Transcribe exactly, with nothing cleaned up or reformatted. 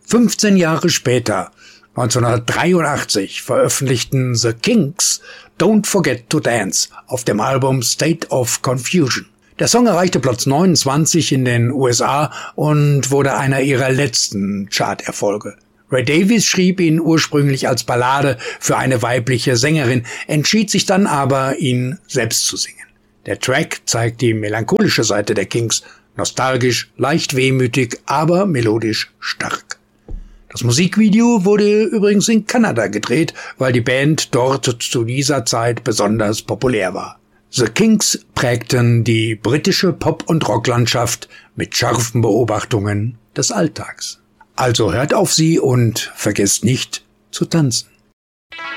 fünfzehn Jahre später, neunzehnhundertdreiundachtzig, veröffentlichten The Kinks Don't Forget to Dance auf dem Album State of Confusion. Der Song erreichte Platz neunundzwanzig in den U S A und wurde einer ihrer letzten Charterfolge. Ray Davies schrieb ihn ursprünglich als Ballade für eine weibliche Sängerin, entschied sich dann aber, ihn selbst zu singen. Der Track zeigt die melancholische Seite der Kinks, nostalgisch, leicht wehmütig, aber melodisch stark. Das Musikvideo wurde übrigens in Kanada gedreht, weil die Band dort zu dieser Zeit besonders populär war. The Kinks prägten die britische Pop- und Rocklandschaft mit scharfen Beobachtungen des Alltags. Also hört auf sie und vergesst nicht zu tanzen.